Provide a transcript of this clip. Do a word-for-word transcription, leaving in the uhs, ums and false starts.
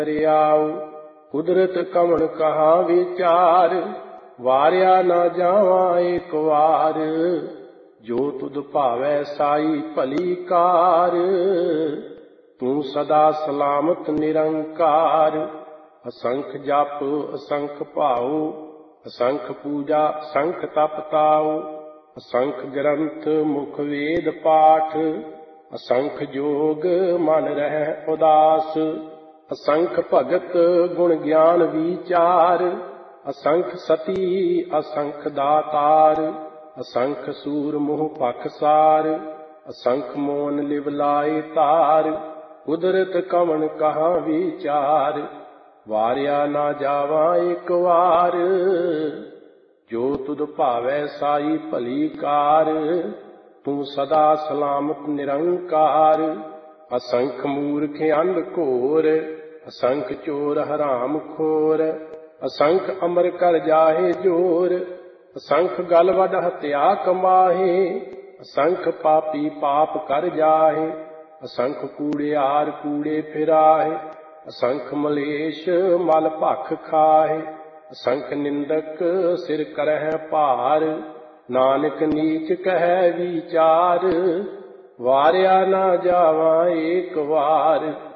दरियाओ कुदरत कमन कहाँ विचार, वारिया ना जावा एक वार। जो तुद भावै साई भली कार, तू सदा सलामत निरंकार। असंख जप असंख भाओ, असंख पूजा असंख तप ताओ। असंख ग्रंथ मुख वेद पाठ, असंख जोग मन रहै उदास। असंख भगत गुण ज्ञान विचार, असंख सती असंख दातार। असंख सूर मोह पखसार, असंख मोन लिव लाए तार। कुदरत कमन कहाँ विचार, वारिया ना जावा एक वार। जो तुद भावै साई भली कार, तू सदा सलामत निरंकार। असंख मूर्ख अंध घोर, असंख चोर हराम खोर। असंख अमर कर जाहे जोर, असंख गल वड हत्या कमाहे। असंख पापी पाप कर जाहे, असंख कूड़ियार कूड़े फिराहे। असंख मलेश मल भख खाहे, असंख निंदक सिर करह भार। नानक नीच कह विचार, वारिया ना जावा एक वार।